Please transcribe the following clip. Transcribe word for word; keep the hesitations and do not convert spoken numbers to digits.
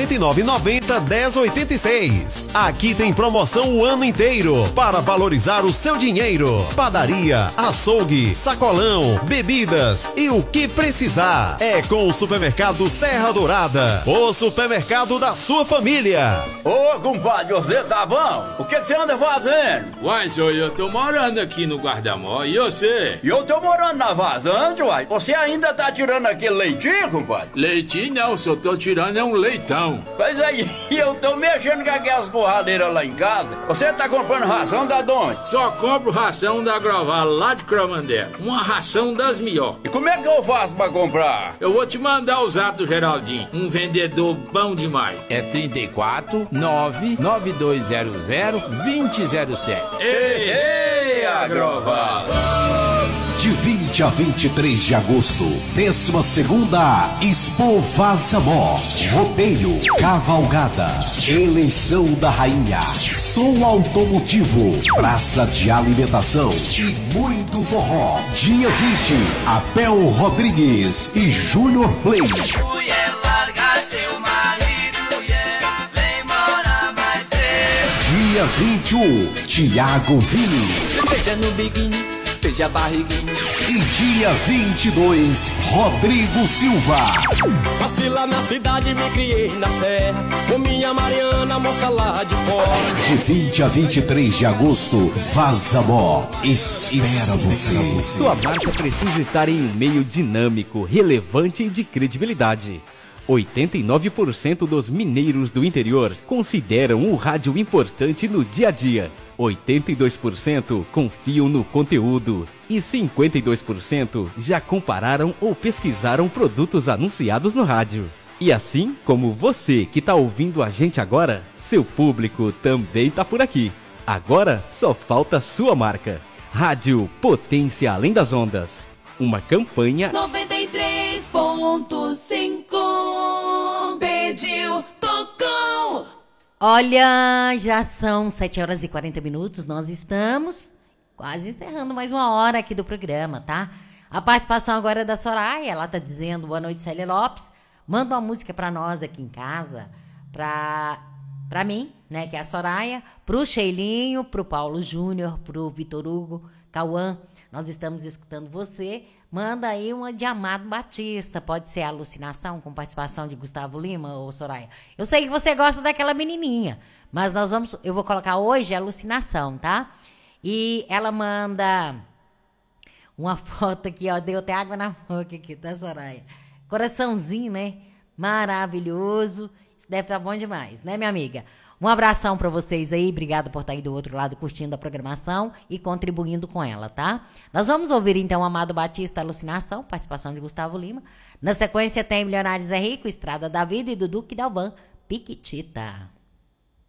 noventa e nove noventa, dez oitenta e seis. Aqui tem promoção o ano inteiro para valorizar o seu dinheiro. Padaria, açougue, sacolão, bebidas e o que precisar. É com o Supermercado Serra Dourada, o supermercado da sua família. Ô, compadre, você tá bom? O que você anda fazendo? Uai, senhor, eu tô morando aqui no Guardamó, e você? E eu tô morando na vazante, uai. Você ainda tá tirando aquele leitinho, compadre? Leitinho não, só tô tirando é um leitão. Mas aí, eu tô mexendo com aquelas borradeiras lá em casa. Você tá comprando ração da onde? Só compro ração da Groval, lá de Cromandé. Uma ração das melhores. E como é que eu faço pra comprar? Eu vou te mandar o zap do Geraldinho, um vendedor bom demais. É trinta e quatro, nove nove dois zero zero, vinte zero sete. Ei, ei, Agroval! De vinte a vinte e três de agosto, décima segunda Expo Vazamó. Rodeio, cavalgada, eleição da rainha, som automotivo, praça de alimentação e muito forró. Dia vinte, Abel Rodrigues e Júnior Play. Mulher, larga seu marido, mulher, vem morar mais cedo. Dia vinte e um, Tiago Vini. Beija no biquíni, beija a barriguinha. E dia vinte e dois, Rodrigo Silva. Nasci lá na cidade, me criei na serra, com minha Mariana, moça lá de fora. De vinte a vinte e três de agosto, Vazamó espera você. Sua marca precisa estar em um meio dinâmico, relevante e de credibilidade. oitenta e nove por cento dos mineiros do interior consideram o rádio importante no dia a dia. oitenta e dois por cento confiam no conteúdo e cinquenta e dois por cento já compararam ou pesquisaram produtos anunciados no rádio. E assim como você que está ouvindo a gente agora, seu público também está por aqui. Agora só falta sua marca. Rádio Potência Além das Ondas. Uma campanha noventa e três ponto cinco. Pediu, tocou. Olha, já são sete horas e quarenta minutos, nós estamos quase encerrando mais uma hora aqui do programa, tá? A participação agora é da Soraya, ela tá dizendo, boa noite, Célia Lopes, manda uma música pra nós aqui em casa, pra, pra mim, né, que é a Soraya, pro Sheilinho, pro Paulo Júnior, pro Vitor Hugo, Cauã, nós estamos escutando você, manda aí uma de Amado Batista, pode ser Alucinação, com participação de Gustavo Lima ou Soraya. Eu sei que você gosta daquela menininha, mas nós vamos, eu vou colocar hoje Alucinação, tá? E ela manda uma foto aqui, ó, deu até água na boca aqui, tá, Soraya? Coraçãozinho, né? Maravilhoso, isso deve estar bom demais, né, minha amiga? Um abração para vocês aí, obrigada por estar aí do outro lado curtindo a programação e contribuindo com ela, tá? Nós vamos ouvir então Amado Batista, Alucinação, participação de Gustavo Lima. Na sequência tem Milionários é Rico, Estrada da Vida e Dudu Kidalvan, Piquitita.